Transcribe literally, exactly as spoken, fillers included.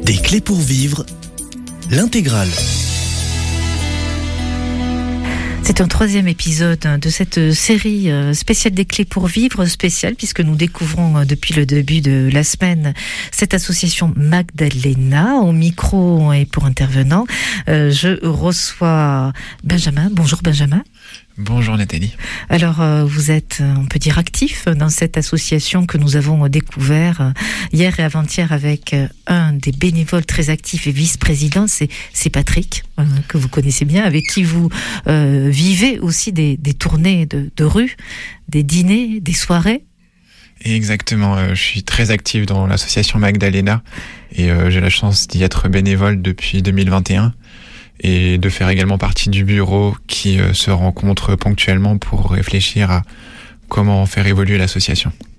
Des clés pour vivre, l'intégrale. C'est un troisième épisode de cette série spéciale des clés pour vivre, spéciale puisque nous découvrons depuis le début de la semaine cette association Magdalena. Au micro et pour intervenant, je reçois Benjamin. Bonjour Benjamin. Bonjour Nathalie. Alors vous êtes, on peut dire, actif dans cette association que nous avons découvert hier et avant-hier avec un des bénévoles très actifs et vice-président, c'est, c'est Patrick, euh, que vous connaissez bien, avec qui vous euh, vivez aussi des, des tournées de, de rue, des dîners, des soirées. Exactement, euh, je suis très actif dans l'association Magdalena et euh, j'ai la chance d'y être bénévole depuis deux mille vingt et un. Et de faire également partie du bureau qui euh, se rencontre ponctuellement pour réfléchir à comment faire évoluer l'association.